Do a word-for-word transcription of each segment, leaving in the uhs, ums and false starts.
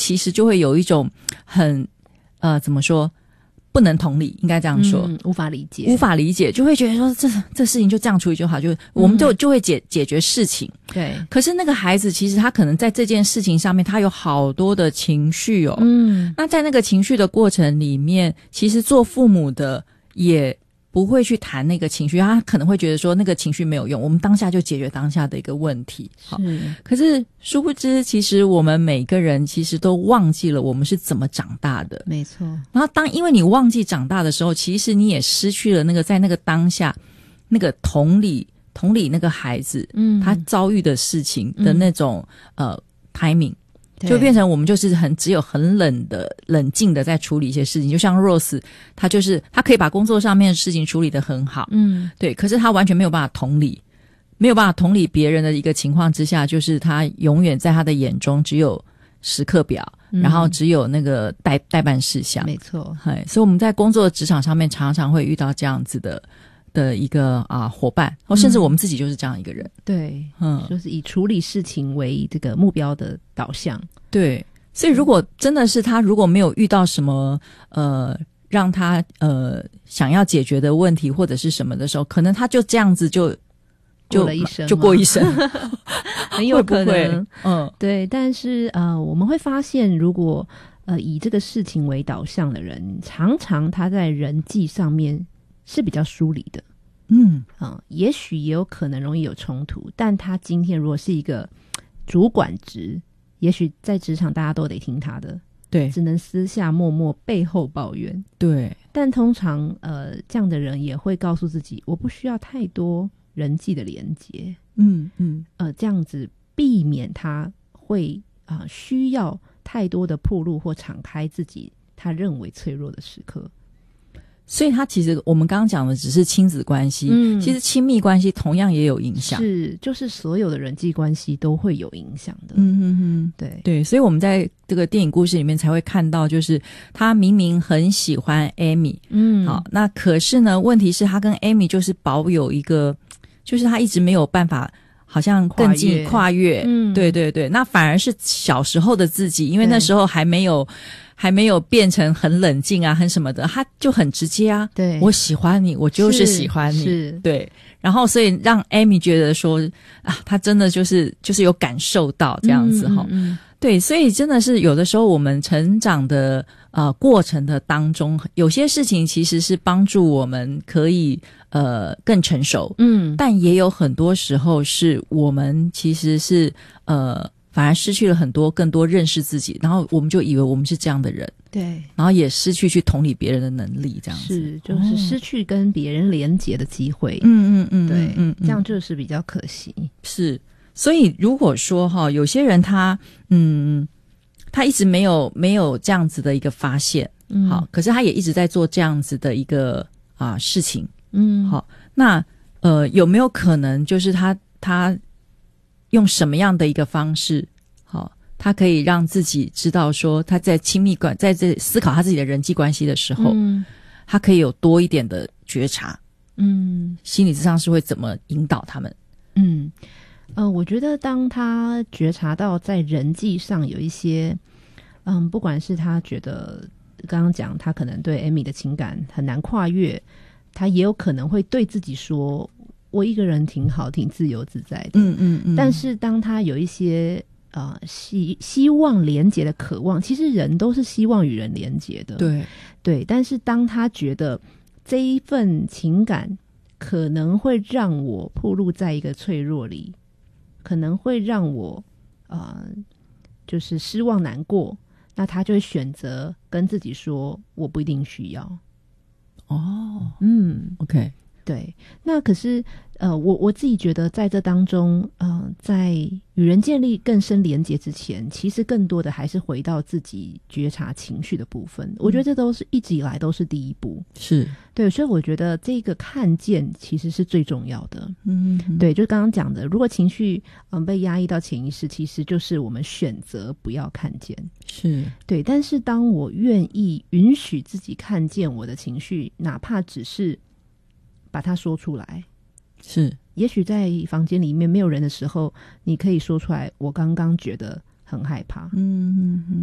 其实就会有一种很呃怎么说不能同理，应该这样说， 嗯、无法理解， 无法理解，就会觉得说这这事情就这样处理就好，就我们就、嗯、就会解解决事情。 对， 可是那个孩子其实他可能在这件事情上面，他有好多的情绪哦。嗯，那在那个情绪的过程里面，其实做父母的也不会去谈那个情绪，他可能会觉得说那个情绪没有用，我们当下就解决当下的一个问题。好，可是殊不知其实我们每个人其实都忘记了我们是怎么长大的。 没错。 然后当因为你忘记长大的时候，其实你也失去了那个在那个当下那个同理同理那个孩子嗯他遭遇的事情的那种、嗯、呃 timing，就变成我们就是很只有很冷的冷静的在处理一些事情，就像 Rose 他就是他可以把工作上面的事情处理得很好，嗯，对，可是他完全没有办法同理，没有办法同理别人的一个情况之下，就是他永远在他的眼中只有时刻表、嗯、然后只有那个代代办事项， 没错， 所以我们在工作职场上面常常会遇到这样子的的一个啊伙伴，或甚至我们自己就是这样一个人、嗯、 对，嗯，就是以处理事情为这个目标的导向。 对，所以如果真的是他如果没有遇到什么呃让他呃想要解决的问题或者是什么的时候，可能他就这样子就就过了一生就过一生很有可能会不会嗯， 对，但是呃我们会发现如果呃以这个事情为导向的人，常常他在人际上面是比较疏离的，嗯啊、呃，也许也有可能容易有冲突，但他今天如果是一个主管职，也许在职场大家都得听他的， 对， 只能私下默默背后抱怨， 对， 但通常呃这样的人也会告诉自己，我不需要太多人际的连结，嗯嗯，呃这样子避免他会啊、呃、需要太多的暴露或敞开自己他认为脆弱的时刻。 所以他其实我们刚刚讲的只是亲子关系、嗯、其实亲密关系同样也有影响， 是就是所有的人际关系都会有影响的， 嗯哼哼，对对，所以我们在这个电影故事里面才会看到，就是他明明很喜欢 Amy， 嗯，好，那可是呢问题是他跟 Amy 就是保有一个就是他一直没有办法好像更进跨越，嗯，对对对，那反而是小时候的自己，因为那时候还没有还没有变成很冷静啊很什么的，他就很直接啊，对，我喜欢你，我就是喜欢你，是，对，然后所以让 Amy 觉得说啊，他真的就是就是有感受到这样子齁、嗯嗯嗯、对，所以真的是有的时候我们成长的呃过程的当中，有些事情其实是帮助我们可以呃更成熟，嗯，但也有很多时候是我们其实是呃反而失去了很多更多认识自己，然后我们就以为我们是这样的人，对，然后也失去去同理别人的能力，这样子是就是失去跟别人连结的机会， 嗯嗯嗯， 对， 嗯， 这样就是比较可惜。 是，所以如果说哈，有些人他嗯他一直没有没有这样子的一个发现，嗯，好，可是他也一直在做这样子的一个啊事情，嗯，好，那呃有没有可能就是他他用什么样的一个方式，好，他可以让自己知道说他在亲密关在这思考他自己的人际关系的时候，嗯，他可以有多一点的觉察，嗯，心理咨商师会怎么引导他们？ 嗯呃，我觉得当他觉察到在人际上有一些嗯，不管是他觉得刚刚讲他可能对 Amy 的情感很难跨越，他也有可能会对自己说我一个人挺好挺自由自在的，嗯嗯嗯，但是当他有一些呃希希望连结的渴望，其实人都是希望与人连结的，对对，但是当他觉得这一份情感可能会让我暴露在一个脆弱里，可能会让我呃就是失望难过，那他就会选择跟自己说我不一定需要。 哦， 嗯 OK， 对，那可是呃我我自己觉得在这当中呃在与人建立更深连结之前，其实更多的还是回到自己觉察情绪的部分，嗯，我觉得这都是一直以来都是第一步， 是对，所以我觉得这个看见其实是最重要的，嗯哼哼，对，就刚刚讲的，如果情绪嗯被压抑到潜意识，其实就是我们选择不要看见， 是对， 但是当我愿意允许自己看见我的情绪，哪怕只是把它说出来，是也许在房间里面没有人的时候，你可以说出来我刚刚觉得很害怕，嗯嗯嗯，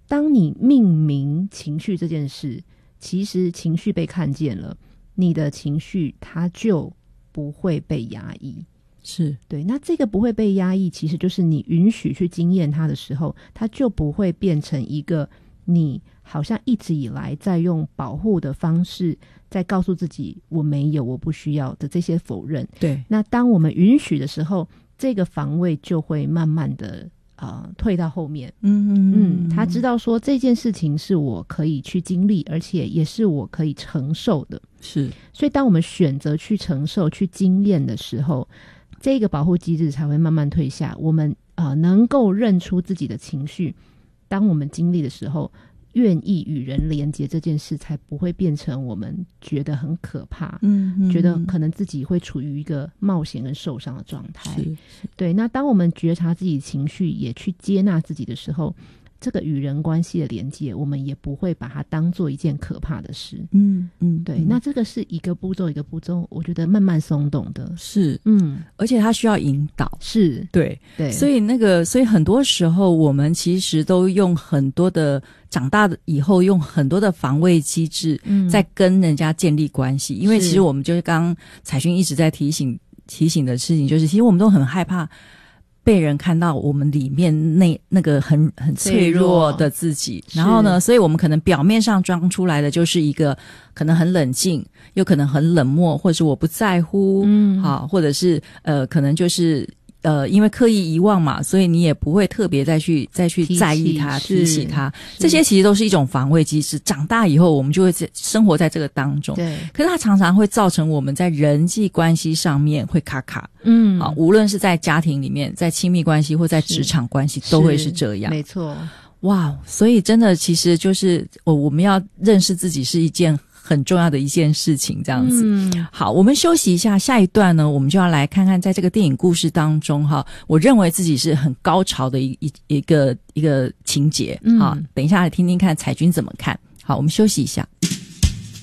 当你命名情绪这件事，其实情绪被看见了，你的情绪它就不会被压抑。 是， 对，那这个不会被压抑，其实就是你允许去经验它的时候，它就不会变成一个你好像一直以来在用保护的方式在告诉自己我没有，我不需要的这些否认。 对， 那当我们允许的时候，这个防卫就会慢慢的呃退到后面。嗯嗯嗯，他知道说这件事情是我可以去经历，而且也是我可以承受的。 是， 所以当我们选择去承受、去经验的时候，这个保护机制才会慢慢退下。我们呃能够认出自己的情绪，当我们经历的时候，愿意与人连结这件事才不会变成我们觉得很可怕，嗯，嗯觉得可能自己会处于一个冒险跟受伤的状态。是是，对。那当我们觉察自己情绪，也去接纳自己的时候，这个与人关系的连接，我们也不会把它当做一件可怕的事。嗯嗯，对。那这个是一个步骤一个步骤，我觉得慢慢松动的。 是，嗯，而且它需要引导。 是， 对对。 所以那个，所以很多时候我们其实都用很多的长大以后用很多的防卫机制，在跟人家建立关系。嗯、因为其实我们就是刚刚彩勋一直在提醒提醒的事情，就是其实我们都很害怕被人看到我们里面那那个很很脆弱的自己，然后呢，所以我们可能表面上装出来的就是一个可能很冷静，又可能很冷漠，或者是我不在乎，嗯，好，或者是呃，可能就是呃，因为刻意遗忘嘛，所以你也不会特别再去再去在意它、提起它，这些其实都是一种防卫机制。长大以后，我们就会生活在这个当中，对。可是它常常会造成我们在人际关系上面会卡卡，嗯，好，无论是在家庭里面、在亲密关系或在职场关系，都会是这样， 没错。 哇，所以真的其实就是我我们要认识自己是一件很重要的一件事情，这样子。嗯，好，我们休息一下，下一段呢，我们就要来看看在这个电影故事当中哈，我认为自己是很高潮的一一一个一个情节。好，嗯，等一下来听听看彩君怎么看。好，我们休息一下。